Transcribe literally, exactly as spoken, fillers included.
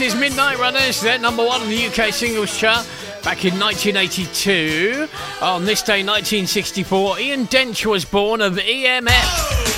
is Midnight Runners. They're number one on the U K singles chart back in nineteen eighty-two. On this day, nineteen sixty-four, Ian Dench was born of E M F.